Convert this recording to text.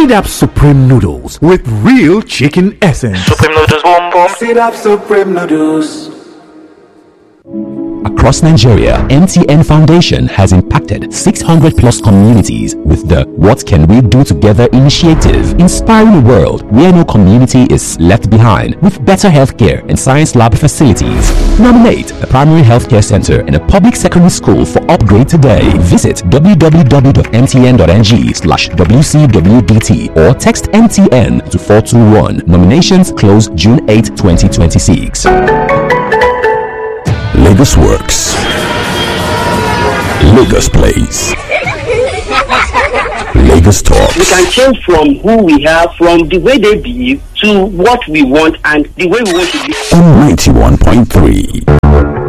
Sit Up Supreme Noodles with real chicken essence. Supreme Noodles, boom boom. Sit Up Supreme Noodles. Across Nigeria, MTN Foundation has impacted 600 plus communities with the What Can We Do Together initiative, inspiring a world where no community is left behind with better healthcare and science lab facilities. Nominate a primary healthcare center and a public secondary school for upgrade today. Visit www.mtn.ng/WCWDT or text MTN to 421. Nominations close June 8, 2026. Lagos Works, Lagos Plays, Lagos Talks. We can change from who we are, from the way they behave, to what we want and the way we want to be. On 91.3.